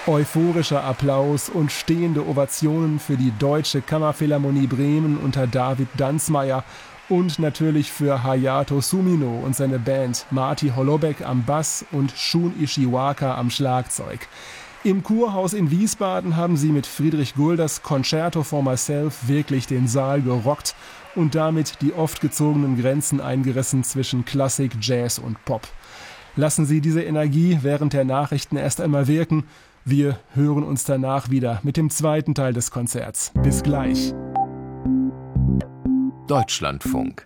Euphorischer Applaus und stehende Ovationen für die Deutsche Kammerphilharmonie Bremen unter David Danzmeier und natürlich für Hayato Sumino und seine Band, Marty Holoubek am Bass und Shun Ishiwaka am Schlagzeug. Im Kurhaus in Wiesbaden haben sie mit Friedrich Gulders Concerto for Myself wirklich den Saal gerockt und damit die oft gezogenen Grenzen eingerissen zwischen Klassik, Jazz und Pop. Lassen Sie diese Energie während der Nachrichten erst einmal wirken. Wir hören uns danach wieder mit dem zweiten Teil des Konzerts. Bis gleich. Deutschlandfunk.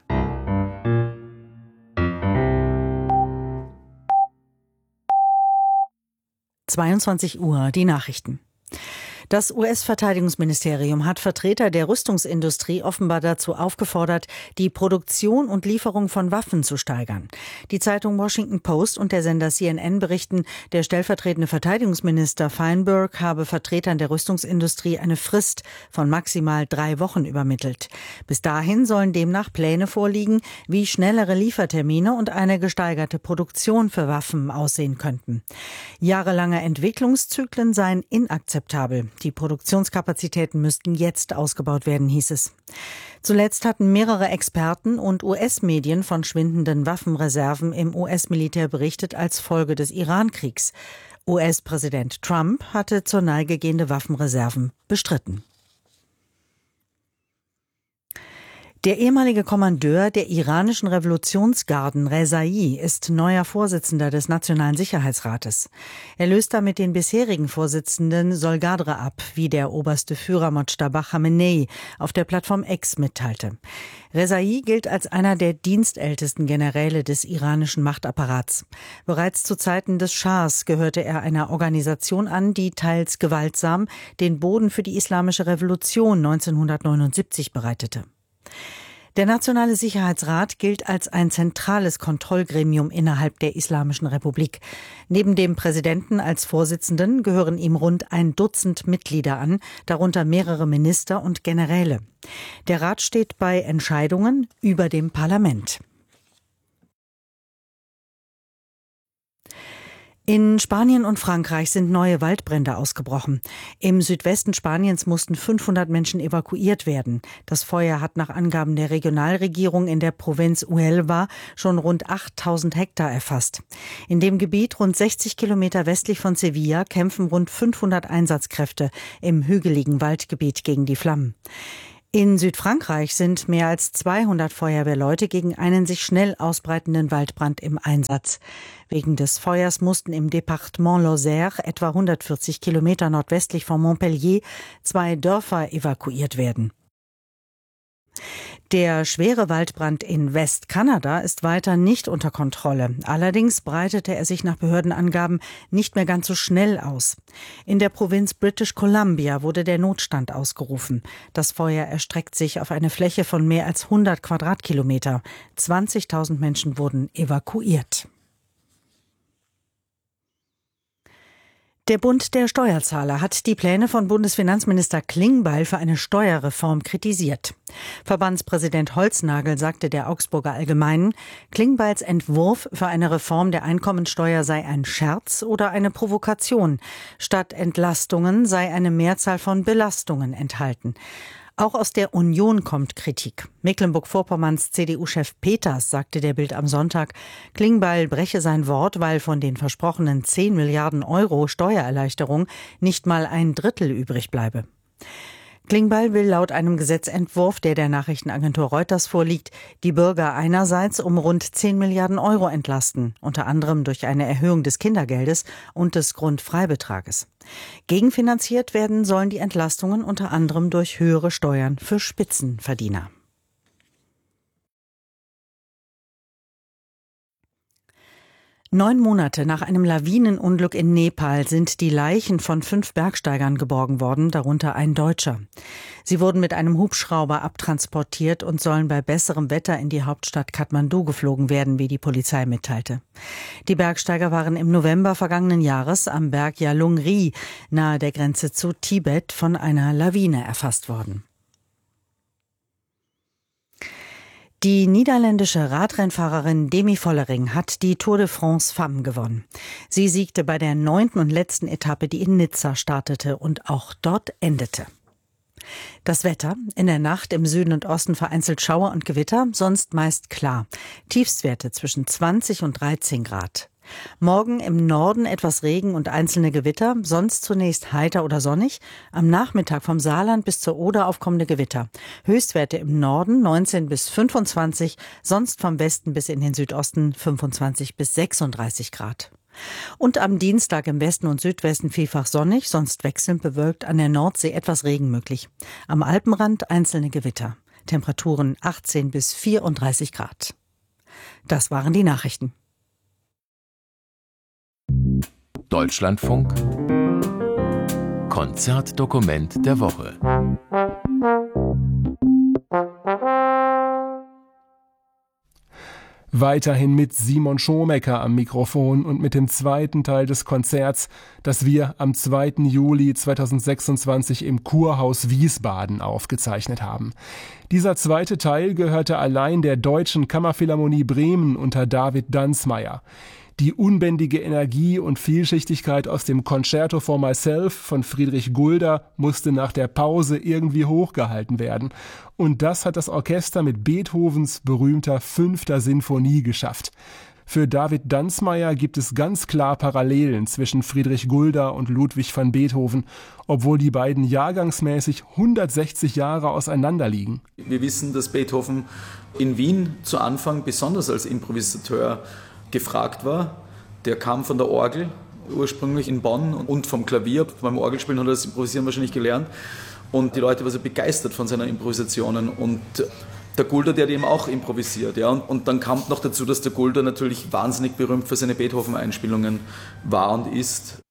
Uhr, die Nachrichten. Das US-Verteidigungsministerium hat Vertreter der Rüstungsindustrie offenbar dazu aufgefordert, die Produktion und Lieferung von Waffen zu steigern. Die Zeitung Washington Post und der Sender CNN berichten, der stellvertretende Verteidigungsminister Feinberg habe Vertretern der Rüstungsindustrie eine Frist von maximal 3 Wochen übermittelt. Bis dahin sollen demnach Pläne vorliegen, wie schnellere Liefertermine und eine gesteigerte Produktion für Waffen aussehen könnten. Jahrelange Entwicklungszyklen seien inakzeptabel. Die Produktionskapazitäten müssten jetzt ausgebaut werden, hieß es. Zuletzt hatten mehrere Experten und US-Medien von schwindenden Waffenreserven im US-Militär berichtet als Folge des Iran-Kriegs. US-Präsident Trump hatte zur Neige gehende Waffenreserven bestritten. Der ehemalige Kommandeur der iranischen Revolutionsgarden Rezai ist neuer Vorsitzender des Nationalen Sicherheitsrates. Er löst damit den bisherigen Vorsitzenden Solgadre ab, wie der oberste Führer Mojtaba Khamenei auf der Plattform X mitteilte. Rezai gilt als einer der dienstältesten Generäle des iranischen Machtapparats. Bereits zu Zeiten des Schahs gehörte er einer Organisation an, die teils gewaltsam den Boden für die Islamische Revolution 1979 bereitete. Der Nationale Sicherheitsrat gilt als ein zentrales Kontrollgremium innerhalb der Islamischen Republik. Neben dem Präsidenten als Vorsitzenden gehören ihm rund 1 Dutzend Mitglieder an, darunter mehrere Minister und Generäle. Der Rat steht bei Entscheidungen über dem Parlament. In Spanien und Frankreich sind neue Waldbrände ausgebrochen. Im Südwesten Spaniens mussten 500 Menschen evakuiert werden. Das Feuer hat nach Angaben der Regionalregierung in der Provinz Huelva schon rund 8000 Hektar erfasst. In dem Gebiet rund 60 Kilometer westlich von Sevilla kämpfen rund 500 Einsatzkräfte im hügeligen Waldgebiet gegen die Flammen. In Südfrankreich sind mehr als 200 Feuerwehrleute gegen einen sich schnell ausbreitenden Waldbrand im Einsatz. Wegen des Feuers mussten im Departement Lozère, etwa 140 Kilometer nordwestlich von Montpellier, 2 Dörfer evakuiert werden. Der schwere Waldbrand in Westkanada ist weiter nicht unter Kontrolle. Allerdings breitete er sich nach Behördenangaben nicht mehr ganz so schnell aus. In der Provinz British Columbia wurde der Notstand ausgerufen. Das Feuer erstreckt sich auf eine Fläche von mehr als 100 Quadratkilometer. 20.000 Menschen wurden evakuiert. Der Bund der Steuerzahler hat die Pläne von Bundesfinanzminister Klingbeil für eine Steuerreform kritisiert. Verbandspräsident Holznagel sagte der Augsburger Allgemeinen, Klingbeils Entwurf für eine Reform der Einkommensteuer sei ein Scherz oder eine Provokation. Statt Entlastungen sei eine Mehrzahl von Belastungen enthalten. Auch aus der Union kommt Kritik. Mecklenburg-Vorpommerns CDU-Chef Peters sagte der Bild am Sonntag, Klingbeil breche sein Wort, weil von den versprochenen 10 Milliarden Euro Steuererleichterung nicht mal 1/3 übrig bleibe. Klingbeil will laut einem Gesetzentwurf, der der Nachrichtenagentur Reuters vorliegt, die Bürger einerseits um rund 10 Milliarden Euro entlasten, unter anderem durch eine Erhöhung des Kindergeldes und des Grundfreibetrages. Gegenfinanziert werden sollen die Entlastungen unter anderem durch höhere Steuern für Spitzenverdiener. Neun Monate nach einem Lawinenunglück in Nepal sind die Leichen von 5 Bergsteigern geborgen worden, darunter ein Deutscher. Sie wurden mit einem Hubschrauber abtransportiert und sollen bei besserem Wetter in die Hauptstadt Kathmandu geflogen werden, wie die Polizei mitteilte. Die Bergsteiger waren im November vergangenen Jahres am Berg Yalungri nahe der Grenze zu Tibet von einer Lawine erfasst worden. Die niederländische Radrennfahrerin Demi Vollering hat die Tour de France Femmes gewonnen. Sie siegte bei der 9. und letzten Etappe, die in Nizza startete und auch dort endete. Das Wetter: in der Nacht im Süden und Osten vereinzelt Schauer und Gewitter, sonst meist klar. Tiefstwerte zwischen 20 und 13 Grad. Morgen im Norden etwas Regen und einzelne Gewitter, sonst zunächst heiter oder sonnig. Am Nachmittag vom Saarland bis zur Oder aufkommende Gewitter. Höchstwerte im Norden 19 bis 25, sonst vom Westen bis in den Südosten 25 bis 36 Grad. Und am Dienstag im Westen und Südwesten vielfach sonnig, sonst wechselnd bewölkt, an der Nordsee etwas Regen möglich. Am Alpenrand einzelne Gewitter. Temperaturen 18 bis 34 Grad. Das waren die Nachrichten. Deutschlandfunk Konzertdokument der Woche. Weiterhin mit Simon Schomecker am Mikrofon und mit dem zweiten Teil des Konzerts, das wir am 2. Juli 2026 im Kurhaus Wiesbaden aufgezeichnet haben. Dieser zweite Teil gehörte allein der Deutschen Kammerphilharmonie Bremen unter David Danzmaier. Die unbändige Energie und Vielschichtigkeit aus dem Concerto for Myself von Friedrich Gulda musste nach der Pause irgendwie hochgehalten werden. Und das hat das Orchester mit Beethovens berühmter 5. Sinfonie geschafft. Für David Danzmaier gibt es ganz klar Parallelen zwischen Friedrich Gulda und Ludwig van Beethoven, obwohl die beiden jahrgangsmäßig 160 Jahre auseinander liegen. Wir wissen, dass Beethoven in Wien zu Anfang besonders als Improvisateur gefragt war. Der kam von der Orgel, ursprünglich in Bonn, und vom Klavier. Beim Orgelspielen hat er das Improvisieren wahrscheinlich gelernt. Und die Leute waren so begeistert von seinen Improvisationen. Und der Gulda, der hat eben auch improvisiert. Ja. Und dann kam noch dazu, dass der Gulda natürlich wahnsinnig berühmt für seine Beethoven-Einspielungen war und ist.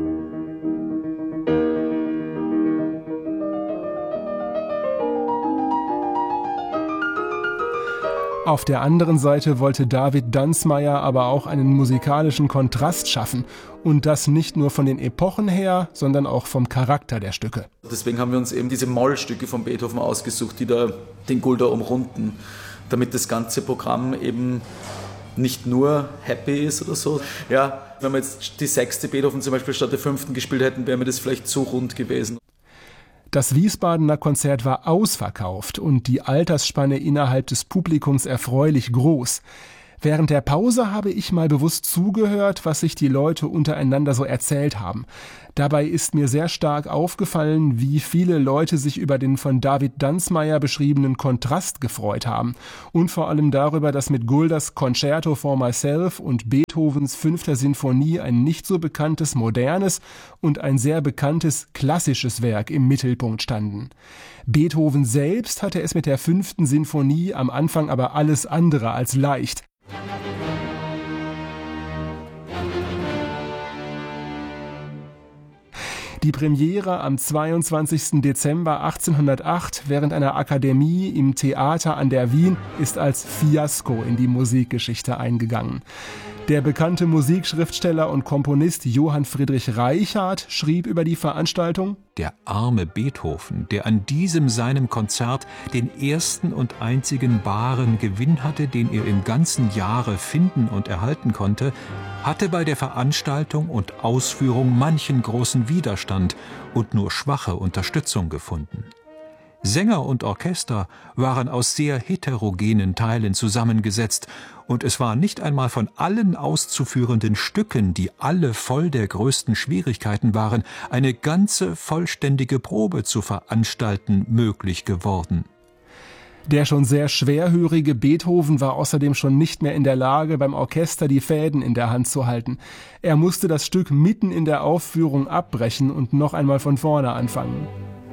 Auf der anderen Seite wollte David Danzmaier aber auch einen musikalischen Kontrast schaffen. Und das nicht nur von den Epochen her, sondern auch vom Charakter der Stücke. Deswegen haben wir uns eben diese Mollstücke von Beethoven ausgesucht, die da den Gulda umrunden, damit das ganze Programm eben nicht nur happy ist oder so. Ja, wenn wir jetzt die 6. Beethoven zum Beispiel statt der 5. gespielt hätten, wäre mir das vielleicht zu rund gewesen. Das Wiesbadener Konzert war ausverkauft und die Altersspanne innerhalb des Publikums erfreulich groß. Während der Pause habe ich mal bewusst zugehört, was sich die Leute untereinander so erzählt haben. Dabei ist mir sehr stark aufgefallen, wie viele Leute sich über den von David Danzmaier beschriebenen Kontrast gefreut haben. Und vor allem darüber, dass mit Guldas Concerto for Myself und Beethovens 5. Sinfonie ein nicht so bekanntes modernes und ein sehr bekanntes klassisches Werk im Mittelpunkt standen. Beethoven selbst hatte es mit der 5. Sinfonie am Anfang aber alles andere als leicht. Die Premiere am 22. Dezember 1808 während einer Akademie im Theater an der Wien ist als Fiasko in die Musikgeschichte eingegangen. Der bekannte Musikschriftsteller und Komponist Johann Friedrich Reichardt schrieb über die Veranstaltung: Der arme Beethoven, der an diesem seinem Konzert den ersten und einzigen wahren Gewinn hatte, den er im ganzen Jahre finden und erhalten konnte, hatte bei der Veranstaltung und Ausführung manchen großen Widerstand und nur schwache Unterstützung gefunden. Sänger und Orchester waren aus sehr heterogenen Teilen zusammengesetzt, und es war nicht einmal von allen auszuführenden Stücken, die alle voll der größten Schwierigkeiten waren, eine ganze vollständige Probe zu veranstalten möglich geworden. Der schon sehr schwerhörige Beethoven war außerdem schon nicht mehr in der Lage, beim Orchester die Fäden in der Hand zu halten. Er musste das Stück mitten in der Aufführung abbrechen und noch einmal von vorne anfangen.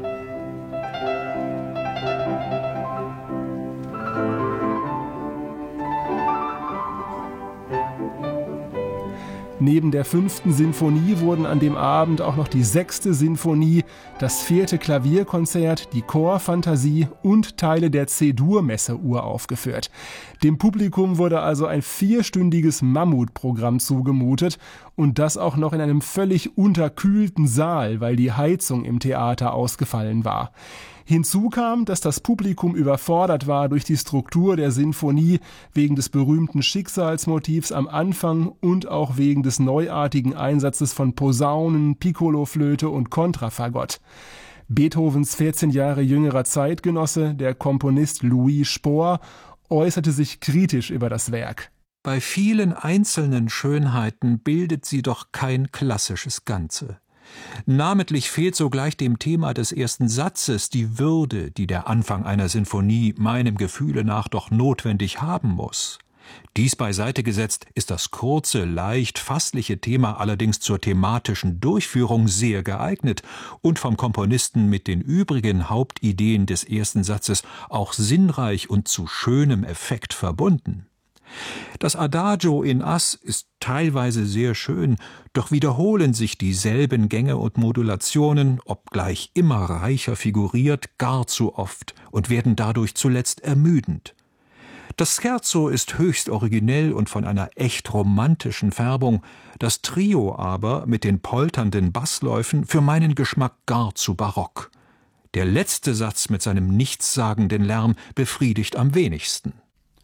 Neben der 5. Sinfonie wurden an dem Abend auch noch die 6. Sinfonie, das 4. Klavierkonzert, die Chorfantasie und Teile der C-Dur-Messe uraufgeführt. Dem Publikum wurde also ein 4-stündiges Mammutprogramm zugemutet und das auch noch in einem völlig unterkühlten Saal, weil die Heizung im Theater ausgefallen war. Hinzu kam, dass das Publikum überfordert war durch die Struktur der Sinfonie wegen des berühmten Schicksalsmotivs am Anfang und auch wegen des neuartigen Einsatzes von Posaunen, Piccoloflöte und Kontrafagott. Beethovens 14 Jahre jüngerer Zeitgenosse, der Komponist Louis Spohr, äußerte sich kritisch über das Werk. Bei vielen einzelnen Schönheiten bildet sie doch kein klassisches Ganze. Namentlich fehlt sogleich dem Thema des ersten Satzes die Würde, die der Anfang einer Sinfonie meinem Gefühle nach doch notwendig haben muss. Dies beiseite gesetzt, ist das kurze, leicht fassliche Thema allerdings zur thematischen Durchführung sehr geeignet und vom Komponisten mit den übrigen Hauptideen des ersten Satzes auch sinnreich und zu schönem Effekt verbunden. Das Adagio in As ist teilweise sehr schön, doch wiederholen sich dieselben Gänge und Modulationen, obgleich immer reicher figuriert, gar zu oft und werden dadurch zuletzt ermüdend. Das Scherzo ist höchst originell und von einer echt romantischen Färbung, das Trio aber mit den polternden Bassläufen für meinen Geschmack gar zu barock. Der letzte Satz mit seinem nichtssagenden Lärm befriedigt am wenigsten.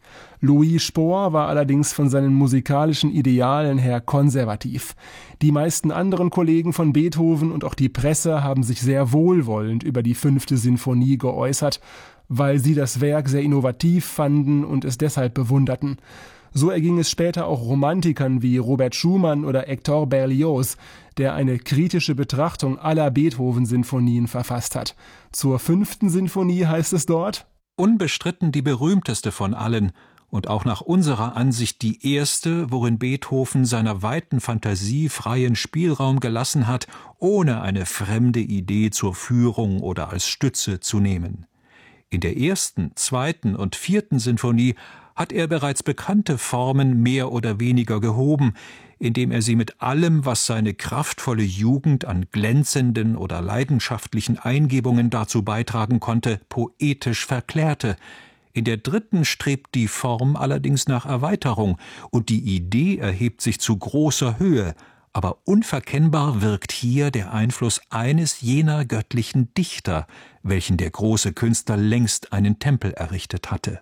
Louis Spohr war allerdings von seinen musikalischen Idealen her konservativ. Die meisten anderen Kollegen von Beethoven und auch die Presse haben sich sehr wohlwollend über die 5. Sinfonie geäußert, weil sie das Werk sehr innovativ fanden und es deshalb bewunderten. So erging es später auch Romantikern wie Robert Schumann oder Hector Berlioz, der eine kritische Betrachtung aller Beethoven-Sinfonien verfasst hat. Zur 5. Sinfonie heißt es dort: Unbestritten die berühmteste von allen und auch nach unserer Ansicht die erste, worin Beethoven seiner weiten Fantasie freien Spielraum gelassen hat, ohne eine fremde Idee zur Führung oder als Stütze zu nehmen. In der 1., 2. und 4. Sinfonie hat er bereits bekannte Formen mehr oder weniger gehoben, indem er sie mit allem, was seine kraftvolle Jugend an glänzenden oder leidenschaftlichen Eingebungen dazu beitragen konnte, poetisch verklärte. In der 3. strebt die Form allerdings nach Erweiterung und die Idee erhebt sich zu großer Höhe, aber unverkennbar wirkt hier der Einfluss eines jener göttlichen Dichter, welchen der große Künstler längst einen Tempel errichtet hatte.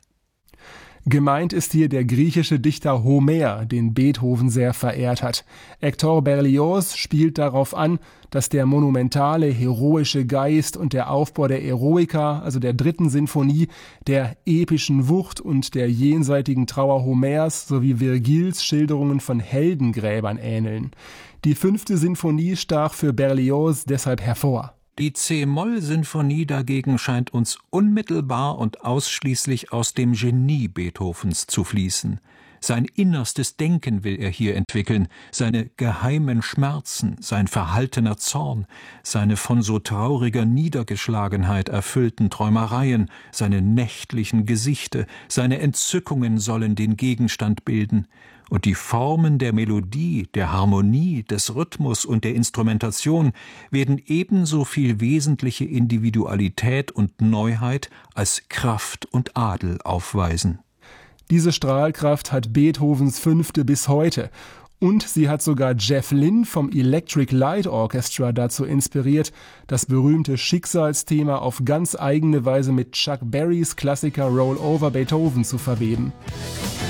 Gemeint ist hier der griechische Dichter Homer, den Beethoven sehr verehrt hat. Hector Berlioz spielt darauf an, dass der monumentale, heroische Geist und der Aufbau der Eroica, also der 3. Sinfonie, der epischen Wucht und der jenseitigen Trauer Homers sowie Virgils Schilderungen von Heldengräbern ähneln. Die 5. Sinfonie stach für Berlioz deshalb hervor. Die C-Moll-Sinfonie dagegen scheint uns unmittelbar und ausschließlich aus dem Genie Beethovens zu fließen. Sein innerstes Denken will er hier entwickeln, seine geheimen Schmerzen, sein verhaltener Zorn, seine von so trauriger Niedergeschlagenheit erfüllten Träumereien, seine nächtlichen Gesichte, seine Entzückungen sollen den Gegenstand bilden. Und die Formen der Melodie, der Harmonie, des Rhythmus und der Instrumentation werden ebenso viel wesentliche Individualität und Neuheit als Kraft und Adel aufweisen. Diese Strahlkraft hat Beethovens 5. bis heute. Und sie hat sogar Jeff Lynne vom Electric Light Orchestra dazu inspiriert, das berühmte Schicksalsthema auf ganz eigene Weise mit Chuck Berrys Klassiker Roll Over Beethoven zu verweben.